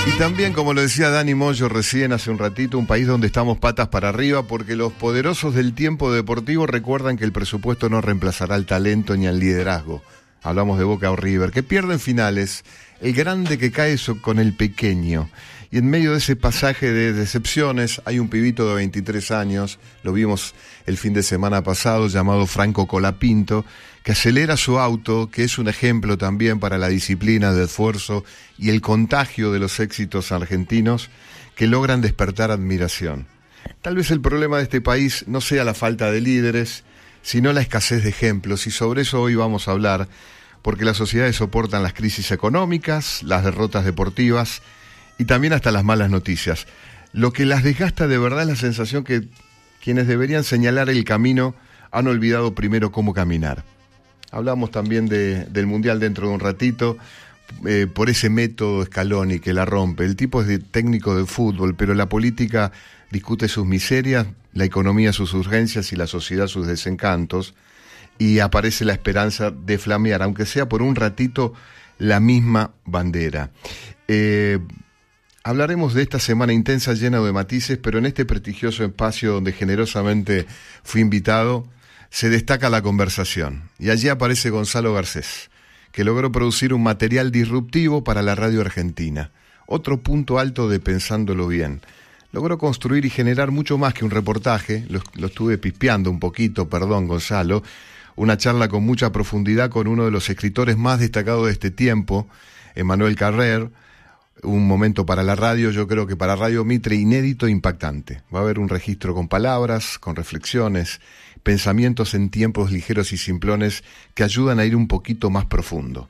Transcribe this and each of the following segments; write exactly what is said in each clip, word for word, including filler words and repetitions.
Y también, como lo decía Dani Moyo recién hace un ratito, un país donde estamos patas para arriba porque los poderosos del tiempo deportivo recuerdan que el presupuesto no reemplazará al talento ni al liderazgo. Hablamos de Boca o River, que pierden finales, el grande que cae con el pequeño. Y en medio de ese pasaje de decepciones hay un pibito de veintitrés años, lo vimos el fin de semana pasado, llamado Franco Colapinto, que acelera su auto, que es un ejemplo también para la disciplina de esfuerzo y el contagio de los éxitos argentinos que logran despertar admiración. Tal vez el problema de este país no sea la falta de líderes, sino la escasez de ejemplos, y sobre eso hoy vamos a hablar, porque las sociedades soportan las crisis económicas, las derrotas deportivas y también hasta las malas noticias. Lo que las desgasta de verdad es la sensación que quienes deberían señalar el camino han olvidado primero cómo caminar. Hablamos también de, del Mundial dentro de un ratito, eh, por ese método Scaloni que la rompe. El tipo es de técnico de fútbol, pero la política discute sus miserias, la economía sus urgencias y la sociedad sus desencantos, y aparece la esperanza de flamear, aunque sea por un ratito, la misma bandera. Eh, hablaremos de esta semana intensa llena de matices, pero en este prestigioso espacio donde generosamente fui invitado, se destaca la conversación, y allí aparece Gonzalo Garcés, que logró producir un material disruptivo para la radio argentina. Otro punto alto de Pensándolo Bien. Logró construir y generar mucho más que un reportaje, lo, lo estuve pispeando un poquito, perdón Gonzalo, una charla con mucha profundidad con uno de los escritores más destacados de este tiempo, Emmanuel Carrer, un momento para la radio, yo creo que para Radio Mitre inédito e impactante. Va a haber un registro con palabras, con reflexiones, pensamientos en tiempos ligeros y simplones que ayudan a ir un poquito más profundo.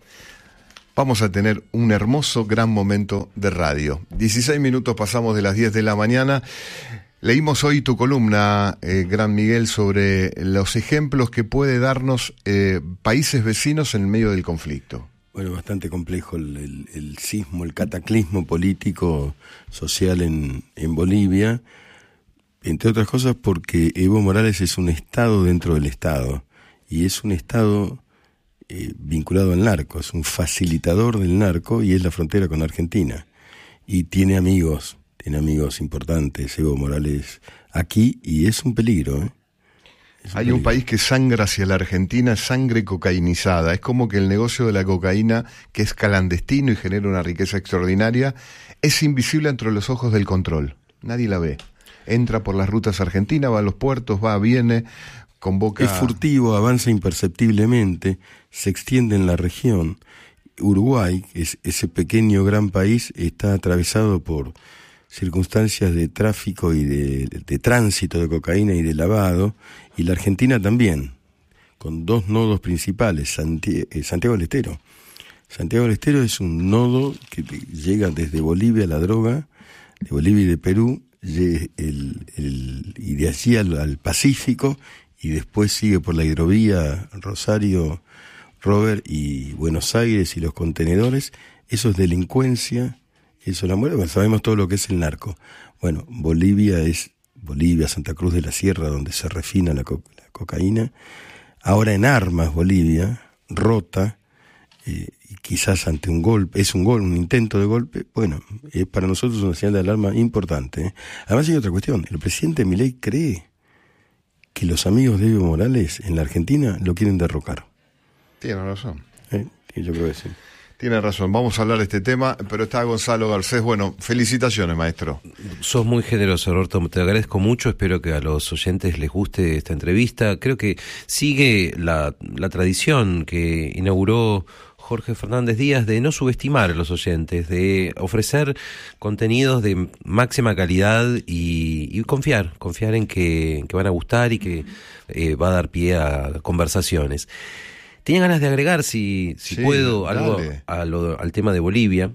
Vamos a tener un hermoso, gran momento de radio. dieciséis minutos pasamos de las diez de la mañana. Leímos hoy tu columna, eh, Gran Miguel, sobre los ejemplos que puede darnos eh, países vecinos en medio del conflicto. Bueno, bastante complejo el, el, el sismo, el cataclismo político, social en, en Bolivia, entre otras cosas porque Evo Morales es un Estado dentro del Estado, y es un Estado eh, vinculado al narco, es un facilitador del narco y es la frontera con Argentina. Y tiene amigos, tiene amigos importantes, Evo Morales, aquí, y es un peligro, ¿eh? Es un Hay peligro. un país que sangra hacia la Argentina, sangre cocainizada. Es como que el negocio de la cocaína, que es clandestino y genera una riqueza extraordinaria, es invisible entre los ojos del control. Nadie la ve. Entra por las rutas argentinas, va a los puertos, va, viene, convoca... Es furtivo, avanza imperceptiblemente, se extiende en la región. Uruguay, es, ese pequeño gran país, está atravesado por circunstancias de tráfico y de, de, de tránsito de cocaína y de lavado, y la Argentina también, con dos nodos principales, Santi- eh, Santiago del Estero. Santiago del Estero es un nodo que llega desde Bolivia a la droga, de Bolivia y de Perú, el, el, y de allí al, al Pacífico, y después sigue por la hidrovía Rosario, Robert y Buenos Aires y los contenedores. Eso es delincuencia, eso es la muerte. Bueno, sabemos todo lo que es el narco. Bueno, Bolivia es Bolivia, Santa Cruz de la Sierra, donde se refina la, co- la cocaína. Ahora en armas Bolivia, rota, eh, y quizás ante un golpe, es un gol, un intento de golpe. Bueno, es para nosotros una señal de alarma importante, ¿eh? Además hay otra cuestión, el presidente Milei cree que los amigos de Evo Morales en la Argentina lo quieren derrocar. Tiene razón. ¿Eh? Yo creo que sí. Tiene razón, vamos a hablar de este tema, pero está Gonzalo Garcés. Bueno, felicitaciones, maestro. Sos muy generoso, Roberto, te agradezco mucho, espero que a los oyentes les guste esta entrevista. Creo que sigue la, la tradición que inauguró Jorge Fernández Díaz de no subestimar a los oyentes, de ofrecer contenidos de máxima calidad y, y confiar, confiar en que, en que van a gustar y que eh, va a dar pie a conversaciones. Tenía ganas de agregar, si, si Sí, puedo, dale. algo a lo, al tema de Bolivia.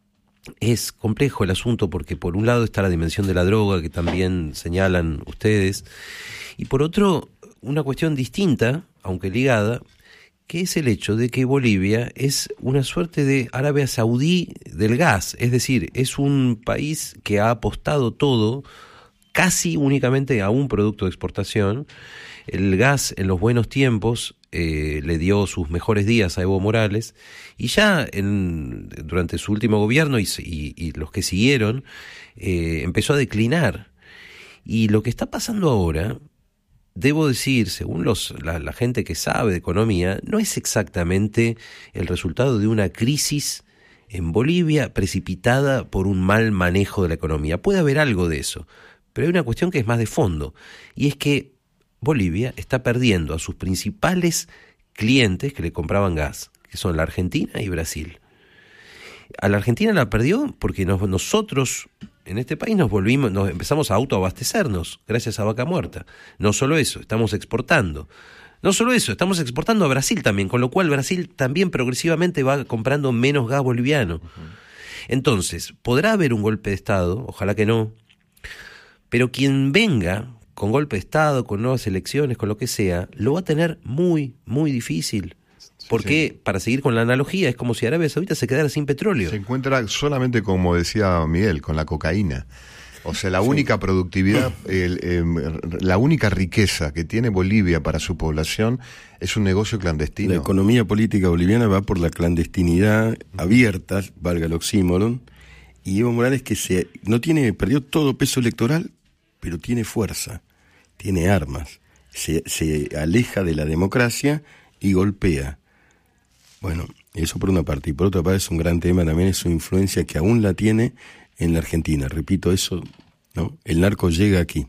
Es complejo el asunto porque por un lado está la dimensión de la droga que también señalan ustedes, y por otro una cuestión distinta, aunque ligada, que es el hecho de que Bolivia es una suerte de Arabia Saudí del gas, es decir, es un país que ha apostado todo casi únicamente a un producto de exportación. El gas en los buenos tiempos eh, le dio sus mejores días a Evo Morales, y ya en, durante su último gobierno y, y, y los que siguieron, eh, empezó a declinar. Y lo que está pasando ahora, debo decir, según los, la, la gente que sabe de economía, no es exactamente el resultado de una crisis en Bolivia precipitada por un mal manejo de la economía. Puede haber algo de eso, pero hay una cuestión que es más de fondo, y es que Bolivia está perdiendo a sus principales clientes que le compraban gas, que son la Argentina y Brasil. A la Argentina la perdió porque nos, nosotros en este país nos volvimos, nos empezamos a autoabastecernos gracias a Vaca Muerta. No solo eso, estamos exportando. No solo eso, estamos exportando a Brasil también, con lo cual Brasil también progresivamente va comprando menos gas boliviano. Uh-huh. Entonces, podrá haber un golpe de Estado, ojalá que no, pero quien venga con golpe de Estado, con nuevas elecciones, con lo que sea, lo va a tener muy, muy difícil. Porque, sí, para seguir con la analogía, es como si Arabia Saudita se quedara sin petróleo. Se encuentra solamente, como decía Miguel, con la cocaína. O sea, la sí. única productividad, el, eh, la única riqueza que tiene Bolivia para su población es un negocio clandestino. La economía política boliviana va por la clandestinidad abierta, valga el oxímoron, y Evo Morales, que se no tiene, perdió todo peso electoral, pero tiene fuerza, tiene armas, se, se aleja de la democracia y golpea. Bueno, eso por una parte. Y por otra parte es un gran tema también, es su influencia que aún la tiene en la Argentina. Repito, eso, ¿no? El narco llega aquí.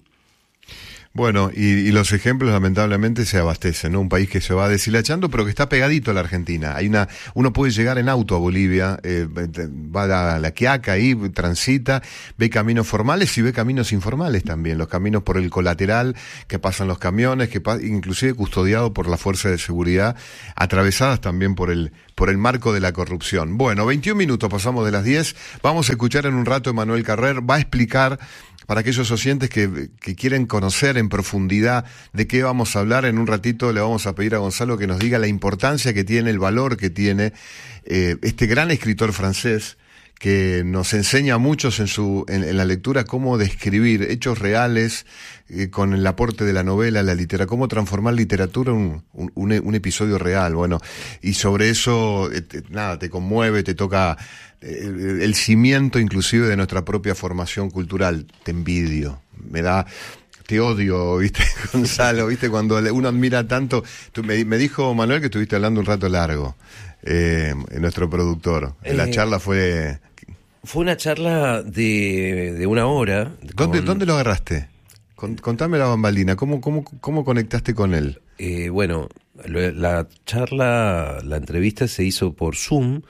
Bueno, y, y los ejemplos lamentablemente se abastecen, ¿no? Un país que se va deshilachando, pero que está pegadito a la Argentina. Hay una, uno puede llegar en auto a Bolivia, eh, va a la Quiaca ahí, transita, ve caminos formales y ve caminos informales también, los caminos por el colateral, que pasan los camiones, que pa- inclusive custodiado por la fuerza de seguridad, atravesadas también por el, por el marco de la corrupción. Bueno, veintiún minutos, pasamos de las diez, vamos a escuchar en un rato a Emanuel Carrer, va a explicar para aquellos oyentes que, que quieren conocer en profundidad de qué vamos a hablar. En un ratito le vamos a pedir a Gonzalo que nos diga la importancia que tiene, el valor que tiene eh, este gran escritor francés que nos enseña a muchos en, su, en, en la lectura cómo describir hechos reales eh, con el aporte de la novela, la literatura, cómo transformar literatura en un, un, un episodio real. Bueno, y sobre eso, eh, te, nada, te conmueve, te toca el, el cimiento inclusive de nuestra propia formación cultural. Te envidio, me da... Te odio, ¿viste, Gonzalo? ¿Viste? Cuando uno admira tanto... Tú, me, me dijo Manuel que estuviste hablando un rato largo, eh, nuestro productor. Eh, la charla fue... Fue una charla de, de una hora. ¿Dónde, con... ¿Dónde lo agarraste? Contame la bambalina, ¿cómo, cómo, cómo conectaste con él? Eh, bueno, la charla, la entrevista se hizo por Zoom,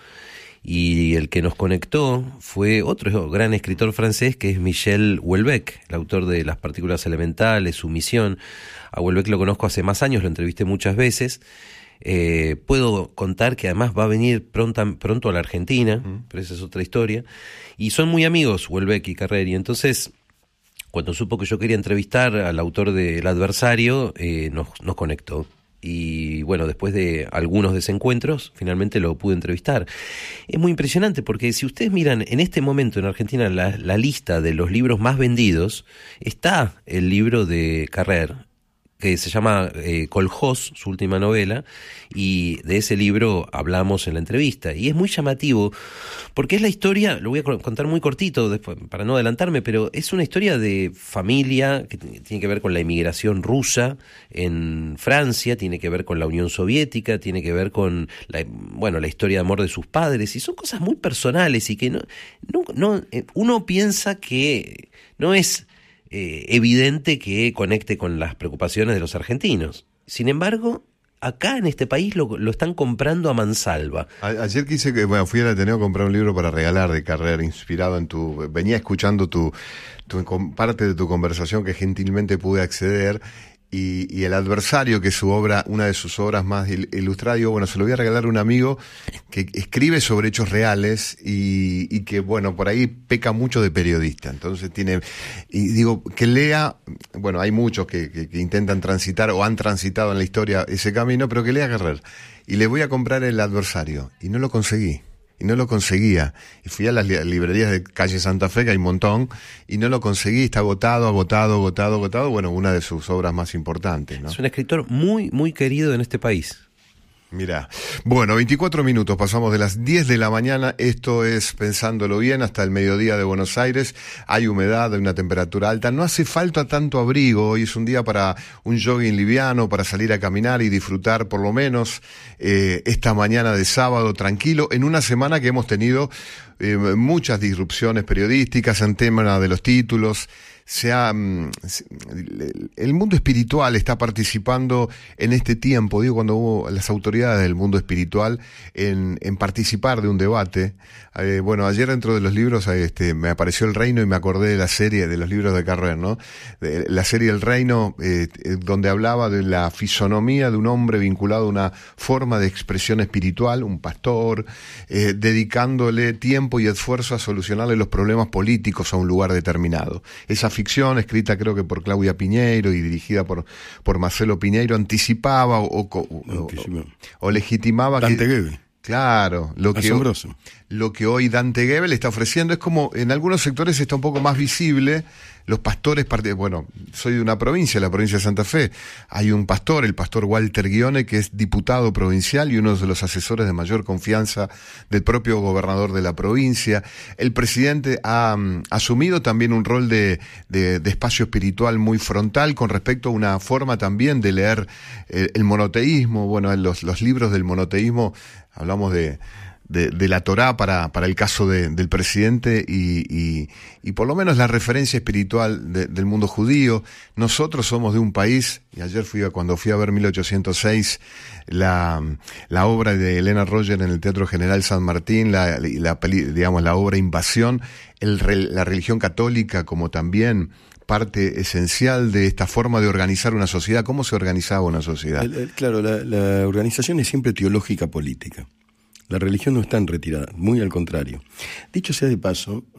y el que nos conectó fue otro gran escritor francés que es Michel Houellebecq, el autor de Las partículas elementales, Su misión. A Houellebecq lo conozco hace más años, lo entrevisté muchas veces. Eh, puedo contar que además va a venir pronto, pronto a la Argentina, mm. pero esa es otra historia. Y son muy amigos Houellebecq y Carrer, y entonces cuando supo que yo quería entrevistar al autor de El adversario, eh, nos, nos conectó. Y bueno, después de algunos desencuentros, finalmente lo pude entrevistar. Es muy impresionante porque si ustedes miran en este momento en Argentina la, la lista de los libros más vendidos, está el libro de Carrer, que se llama eh, Coljós, su última novela, y de ese libro hablamos en la entrevista. Y es muy llamativo, porque es la historia, lo voy a contar muy cortito después, para no adelantarme, pero es una historia de familia que tiene que ver con la inmigración rusa en Francia, tiene que ver con la Unión Soviética, tiene que ver con la, bueno, la historia de amor de sus padres, y son cosas muy personales y que no, no, no uno piensa que no es Eh, evidente que conecte con las preocupaciones de los argentinos. Sin embargo, acá en este país lo, lo están comprando a mansalva. A, ayer quise que, bueno, fui al Ateneo a comprar un libro para regalar de Carrer, inspirado en tu, venía escuchando tu, tu parte de tu conversación que gentilmente pude acceder. Y, y El adversario, que es su obra, una de sus obras más ilustradas, digo, bueno, se lo voy a regalar a un amigo que escribe sobre hechos reales y, y que, bueno, por ahí peca mucho de periodista. Entonces tiene, y digo, que lea, bueno, hay muchos que, que, que intentan transitar o han transitado en la historia ese camino, pero que lea Carrer. Y le voy a comprar El adversario. Y no lo conseguí. y no lo conseguía. Y fui a las li- librerías de calle Santa Fe, que hay un montón, y no lo conseguí, está agotado, agotado, agotado, agotado. Bueno, una de sus obras más importantes, ¿no? Es un escritor muy, muy querido en este país. Mirá, bueno, veinticuatro minutos, pasamos de las diez de la mañana, esto es Pensándolo Bien, hasta el mediodía de Buenos Aires, hay humedad, hay una temperatura alta, no hace falta tanto abrigo, hoy es un día para un jogging liviano, para salir a caminar y disfrutar por lo menos eh, esta mañana de sábado tranquilo, en una semana que hemos tenido eh, muchas disrupciones periodísticas en tema de los títulos. Se ha, el mundo espiritual está participando en este tiempo, digo, cuando hubo las autoridades del mundo espiritual en, en participar de un debate. Eh, bueno, ayer dentro de los libros este, me apareció El Reino y me acordé de la serie de los libros de Carrer, ¿no? De la serie El Reino, eh, donde hablaba de la fisonomía de un hombre vinculado a una forma de expresión espiritual, un pastor, eh, dedicándole tiempo y esfuerzo a solucionarle los problemas políticos a un lugar determinado. Esa ficción, escrita creo que por Claudia Piñeiro y dirigida por, por Marcelo Piñeiro, anticipaba o, o, o, o, o legitimaba Dante que... Gebel. Claro, lo que, hoy, lo que hoy Dante Gebel está ofreciendo es como, en algunos sectores está un poco más visible, los pastores, bueno, soy de una provincia, la provincia de Santa Fe, hay un pastor, el pastor Walter Guione, que es diputado provincial y uno de los asesores de mayor confianza del propio gobernador de la provincia. El presidente ha um, asumido también un rol de, de, de espacio espiritual muy frontal con respecto a una forma también de leer eh, el monoteísmo, bueno, los, los libros del monoteísmo. Hablamos de, de, de la Torá para, para el caso de, del presidente y, y, y por lo menos la referencia espiritual de, del mundo judío. Nosotros somos de un país, y ayer fui a, cuando fui a ver mil ochocientos seis, la, la obra de Elena Roger en el Teatro General San Martín, la, la, digamos, la obra Invasión, el, la religión católica como también parte esencial de esta forma de organizar una sociedad. ¿Cómo se organizaba una sociedad? El, el, claro, la, la organización es siempre teológica política. La religión no está en retirada, muy al contrario. Dicho sea de paso,